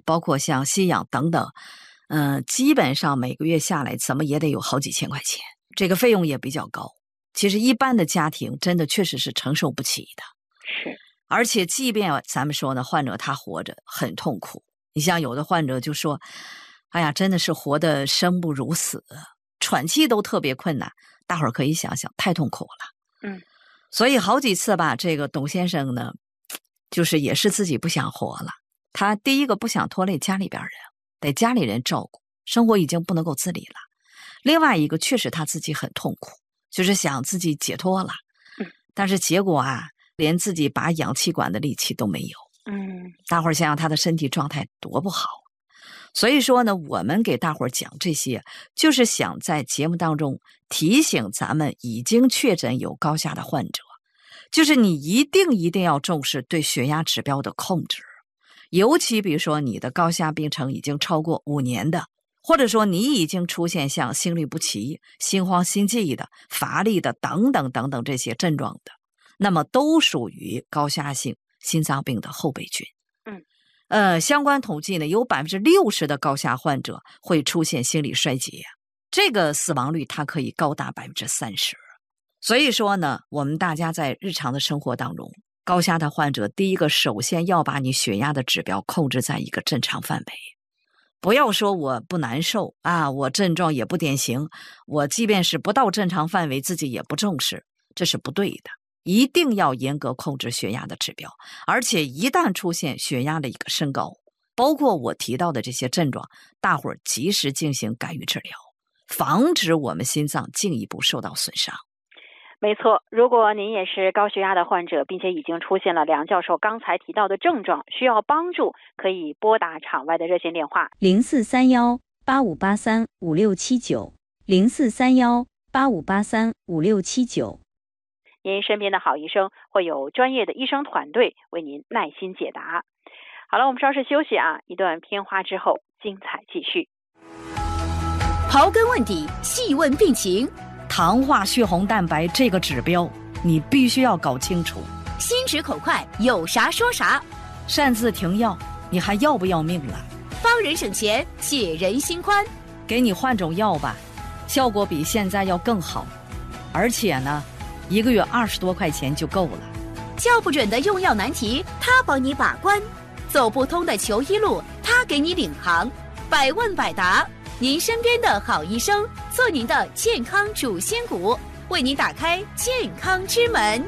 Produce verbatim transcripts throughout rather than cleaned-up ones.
包括像吸氧等等，嗯、呃，基本上每个月下来怎么也得有好几千块钱，这个费用也比较高。其实一般的家庭真的确实是承受不起的。 是， 而且即便咱们说呢，患者他活着很痛苦，你像有的患者就说，哎呀，真的是活得生不如死，喘气都特别困难，大伙儿可以想想，太痛苦了。 嗯， 所以好几次吧，这个董先生呢，就是也是自己不想活了。他第一个不想拖累家里边人，得家里人照顾，生活已经不能够自理了。另外一个确实他自己很痛苦，就是想自己解脱了，但是结果啊，连自己拔氧气管的力气都没有。 嗯， 大伙儿想想他的身体状态多不好。所以说呢，我们给大伙儿讲这些，就是想在节目当中提醒咱们已经确诊有高血压的患者，就是你一定一定要重视对血压指标的控制，尤其比如说你的高血压病程已经超过五年的，或者说你已经出现像心律不齐、心慌心悸的、乏力的等等等等这些症状的，那么都属于高血压性心脏病的后备军。 嗯， 呃，相关统计呢，有百分之六十的高血压患者会出现心理衰竭，这个死亡率它可以高达百分之三十。所以说呢，我们大家在日常的生活当中，高血压的患者，第一个首先要把你血压的指标控制在一个正常范围，不要说我不难受啊，我症状也不典型，我即便是不到正常范围，自己也不重视，这是不对的。一定要严格控制血压的指标，而且一旦出现血压的一个升高，包括我提到的这些症状，大伙儿及时进行干预治疗，防止我们心脏进一步受到损伤。 没错，如果您也是高血压的患者，并且已经出现了梁教授刚才提到的症状，需要帮助，可以拨打场外的热线电话零四三幺八五八三五六七九零四三幺八五八三五六七九。 您身边的好医生会有专业的医生团队为您耐心解答。好了，我们稍事休息啊，一段片花之后，精彩继续。 刨根问底，细问病情， 糖化血红蛋白这个指标你必须要搞清楚。 心直口快，有啥说啥。 擅自停药，你还要不要命了？ 帮人省钱，解人心宽。 给你换种药吧，效果比现在要更好，而且呢一个月二十多块钱就够了。 叫不准的用药难题，他帮你把关；走不通的求医路，他给你领航。百问百答，您身边的好医生，做您的健康主心骨，为您打开健康之门。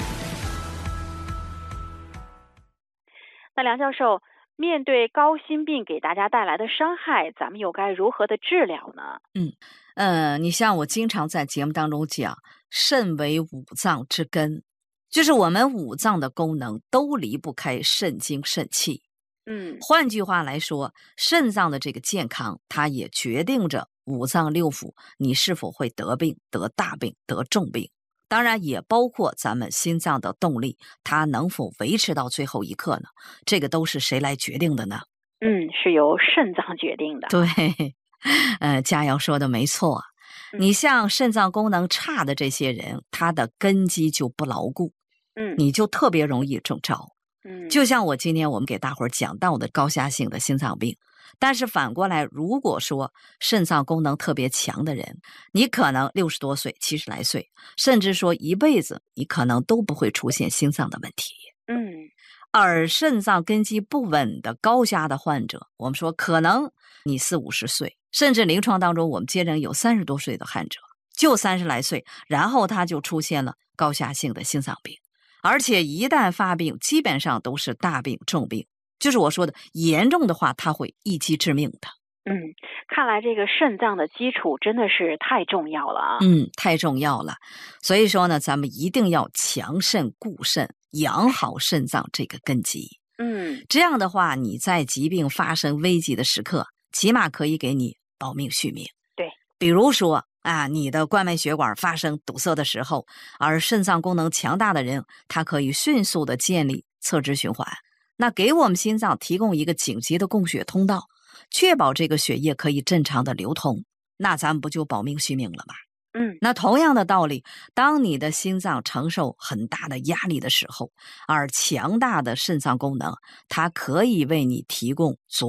那梁教授，面对高心病给大家带来的伤害，咱们又该如何的治疗呢？ 嗯，呃，你像我经常在节目当中讲，肾为五脏之根，就是我们五脏的功能都离不开肾精肾气。 嗯， 换句话来说，肾脏的这个健康，它也决定着五脏六腑你是否会得病、得大病、得重病。当然也包括咱们心脏的动力，它能否维持到最后一刻呢？这个都是谁来决定的呢？ 嗯，是由肾脏决定的。 对，呃，佳瑶说的没错。你像肾脏功能差的这些人，他的根基就不牢固， 嗯， 你就特别容易中招。 嗯， 就像我今天我们给大伙儿讲到的高血压性的心脏病，但是反过来，如果说肾脏功能特别强的人，你可能六十多岁、七十来岁，甚至说一辈子，你可能都不会出现心脏的问题。 嗯， 而肾脏根基不稳的高血压的患者，我们说可能你四五十岁，甚至临床当中我们接诊有三十多岁的患者，就三十来岁，然后他就出现了高血压性的心脏病，而且一旦发病，基本上都是大病重病，就是我说的严重的话，它会一击致命的。 嗯，看来这个肾脏的基础真的是太重要了啊。 嗯，太重要了。所以说呢，咱们一定要强肾固肾，养好肾脏这个根基。 嗯， 这样的话，你在疾病发生危急的时刻，起码可以给你保命续命。 对， 比如说啊，你的冠脉血管发生堵塞的时候，而肾脏功能强大的人，他可以迅速的建立侧支循环，那给我们心脏提供一个紧急的供血通道，确保这个血液可以正常的流通，那咱们不就保命续命了吗？ 嗯， 那同样的道理，当你的心脏承受很大的压力的时候，而强大的肾脏功能，它可以为你提供足